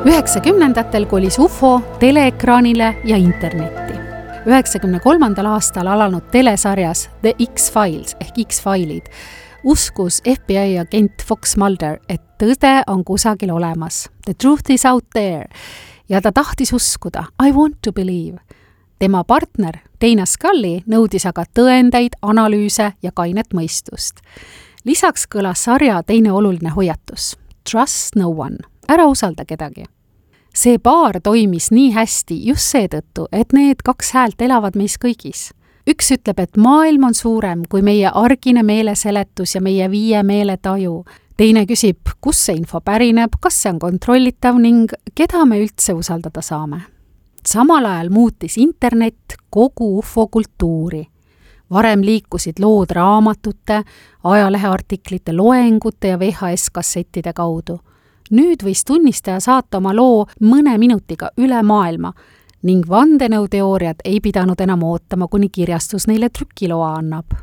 90ndatel kolis UFO teleekraanile ja internetti. 93. aastal alanud telesarjas The X-Files ehk X-File'id uskus FBI agent Fox Mulder, et tõde on kusagil olemas. The truth is out there. Ja ta tahtis uskuda. I want to believe. Tema partner Dana Scully nõudis aga tõendeid, analüüse ja kainet mõistust. Lisaks kõlas sarja teine oluline hoiatus. Trust no one. Ära usalda kedagi. See paar toimis nii hästi just seetõttu, et need kaks häält elavad meis kõigis. Üks ütleb, et maailm on suurem kui meie argine meeleseletus ja meie viie meeletaju. Teine küsib, kus see info pärineb, kas see on kontrollitav ning keda me üldse usaldada saame. Samal ajal muutis internet kogu UFO-kultuuri. Varem liikusid lood raamatute, ajaleheartiklite, loengute ja VHS-kassettide kaudu. Nüüd võis tunnistaja saata oma loo mõne minutiga üle maailma ning vandenõuteooriad ei pidanud enam ootama, kuni kirjastus neile trükiloa annab.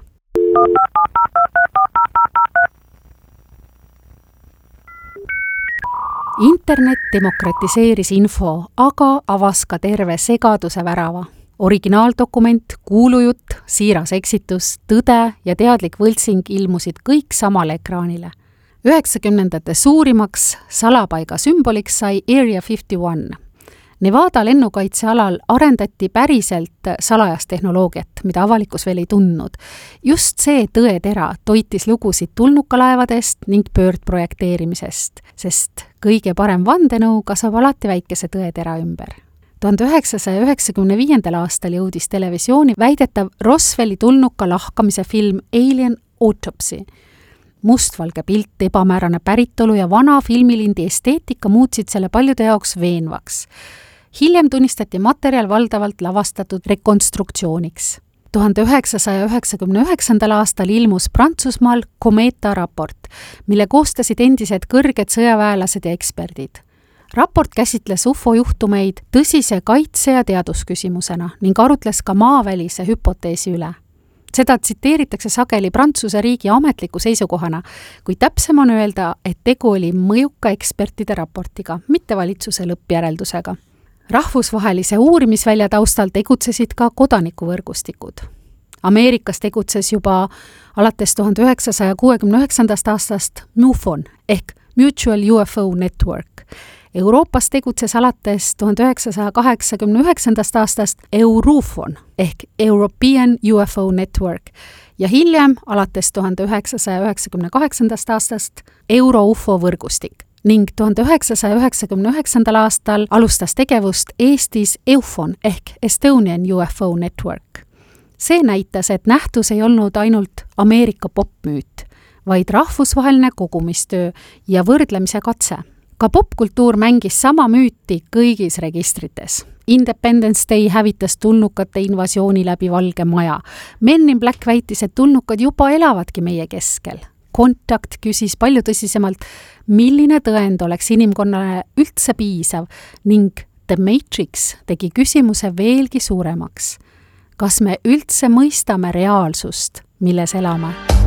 Internet demokratiseeris info, aga avas ka terve segaduse värava. Originaaldokument, kuulujutt, siiras eksitus, tõde ja teadlik võltsing ilmusid kõik samale ekraanile. 90ndate suurimaks salapaiga sümboliks sai Area 51. Nevada lennukaitsealal arendati päriselt salajast tehnoloogiat, mida avalikkus veel ei tundnud. Just see tõetera toitis lugusid tulnukalaevadest ning pöördprojekteerimisest, sest kõige parem vandenõu kasvab alati väikese tõetera ümber. 1995. aastal jõudis televisiooni väidetav Roswelli tulnuka lahkamise film Alien Autopsy. Mustvalge pilt, ebamäärane päritolu ja vana filmilindi esteetika muutsid selle paljude jaoks veenvaks. Hiljem tunnistati materjal valdavalt lavastatud rekonstruktsiooniks. 1999. aastal ilmus Prantsusmaal Cometa raport, mille koostasid endised kõrged sõjaväelased ja eksperdid. Raport käsitles UFO-juhtumeid tõsise kaitse- ja teadusküsimusena ning arutles ka maavälise hüpoteesi üle. Seda tsiteeritakse sageli Prantsuse riigi ametliku seisukohana, kui täpsem on öelda, et tegu oli mõjuka ekspertide raportiga, mitte valitsuse lõppjäreldusega. Rahvusvahelise uurimisvälja taustal tegutsesid ka kodanikuvõrgustikud. Ameerikas tegutses juba alates 1969. aastast MUFON ehk Mutual UFO Network. Euroopas tegutses alates 1989. aastast EURUFON ehk European UFO Network ja hiljem alates 1998. aastast Euro-UFO võrgustik ning 1999. aastal alustas tegevust Eestis EUFON ehk Estonian UFO Network. See näitas, et nähtus ei olnud ainult Ameerika popmüüt, vaid rahvusvaheline kogumistöö ja võrdlemise katse. Ka popkultuur mängis sama müüti kõigis registrites. Independence Day hävitas tulnukate invasiooni läbi Valge Maja. Men in Black väitis, et tulnukad juba elavadki meie keskel. Kontakt küsis palju tõsisemalt, milline tõend oleks inimkonnale üldse piisav ning The Matrix tegi küsimuse veelgi suuremaks. Kas me üldse mõistame reaalsust, milles elame?